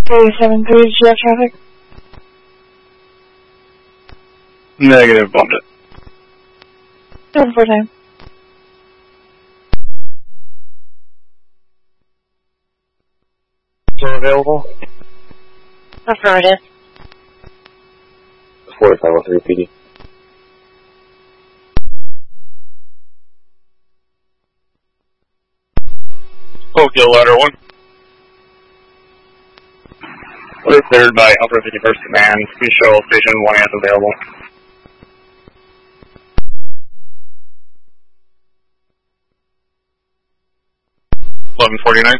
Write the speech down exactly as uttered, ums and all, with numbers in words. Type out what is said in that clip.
three seven three, did you have traffic? Negative, bumped it. Seven four time. Still available? Affirmative. forty-five oh three P D. Tokyo Ladder one. We're cleared by Upper fifty-first Command. Please show Station one as available. eleven forty-nine.